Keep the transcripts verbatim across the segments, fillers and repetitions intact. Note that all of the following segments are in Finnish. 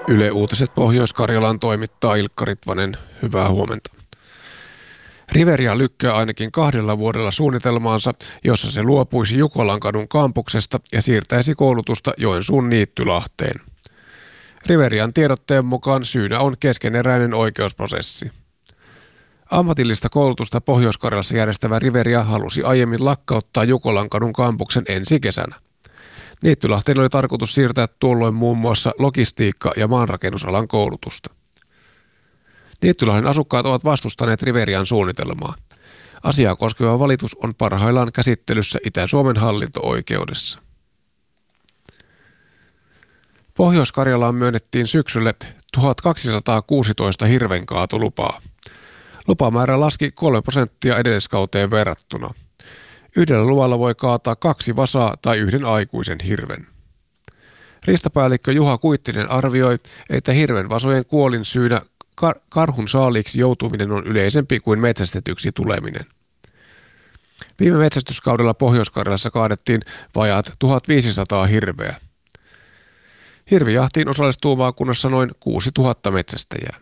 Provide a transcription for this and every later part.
Yle Uutiset Pohjois-Karjalaan toimittaa Ilkka Ritvanen. Hyvää huomenta. Riveria lykkää ainakin kahdella vuodella suunnitelmaansa, jossa se luopuisi Jukolankadun kampuksesta ja siirtäisi koulutusta Joensuun Niittylahteen. Riverian tiedotteen mukaan syynä on keskeneräinen oikeusprosessi. Ammatillista koulutusta Pohjois-Karjalassa järjestävä Riveria halusi aiemmin lakkauttaa Jukolankadun kampuksen ensi kesänä. Niittylahteen oli tarkoitus siirtää tuolloin muun muassa logistiikka- ja maanrakennusalan koulutusta. Niittylahden asukkaat ovat vastustaneet Riverian suunnitelmaa. Asiaa koskeva valitus on parhaillaan käsittelyssä Itä-Suomen hallinto-oikeudessa. Pohjois-Karjalaan myönnettiin syksylle tuhatkaksisataakuusitoista hirvenkaatolupaa. Lupamäärä laski kolme prosenttia edelliskauteen verrattuna. Yhdellä luvalla voi kaataa kaksi vasaa tai yhden aikuisen hirven. Riistapäällikkö Juha Kuittinen arvioi, että hirvenvasojen kuolin syynä kar- karhun saaliiksi joutuminen on yleisempi kuin metsästetyksi tuleminen. Viime metsästyskaudella Pohjois-Karjalassa kaadettiin vajaat tuhatviisisataa hirveä. Hirvijahtiin osallistuu maakunnassa noin kuusituhatta metsästäjää.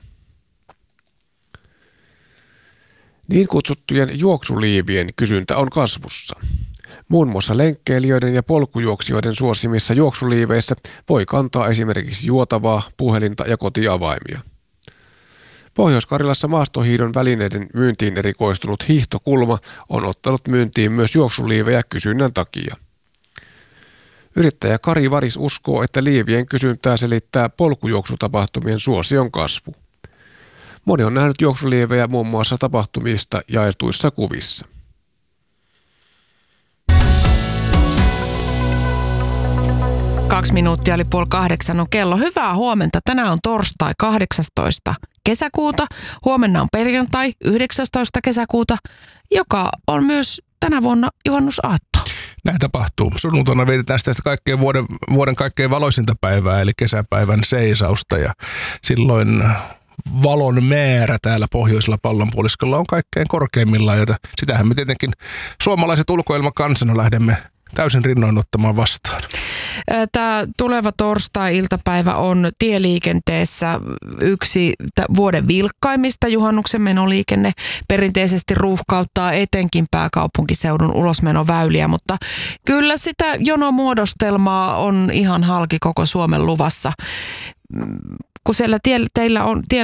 Niin kutsuttujen juoksuliivien kysyntä on kasvussa. Muun muassa lenkkeilijöiden ja polkujuoksijoiden suosimissa juoksuliiveissä voi kantaa esimerkiksi juotavaa, puhelinta ja kotiavaimia. Pohjois-Karjalassa maastohiidon välineiden myyntiin erikoistunut Hiihtokulma on ottanut myyntiin myös juoksuliivejä kysynnän takia. Yrittäjä Kari Varis uskoo, että liivien kysyntää selittää polkujuoksutapahtumien suosion kasvu. Moni on nähnyt juoksuliivejä muun muassa tapahtumista jaetuissa kuvissa. Kaksi minuuttia oli puoli kahdeksan on kello. Hyvää huomenta. Tänään on torstai kahdeksastoista kesäkuuta. Huomenna on perjantai yhdeksästoista kesäkuuta, joka on myös tänä vuonna juhannusaatto. Näin tapahtuu. Sunnuntaina vietetään sitä kaikkein vuoden, vuoden kaikkein valoisinta päivää, eli kesäpäivän seisausta. Ja silloin valon määrä täällä pohjoisella pallonpuoliskolla on kaikkein korkeimmillaan, jota sitähän me tietenkin suomalaiset ulkoilmakansana lähdemme täysin rinnoin ottamaan vastaan. Tämä tuleva torstai-iltapäivä on tieliikenteessä yksi vuoden vilkkaimmista. Juhannuksen menoliikenne perinteisesti ruuhkauttaa etenkin pääkaupunkiseudun ulosmenoväyliä, mutta kyllä sitä jonomuodostelmaa on ihan halki koko Suomen luvassa. Kun siellä tie, teillä on, tie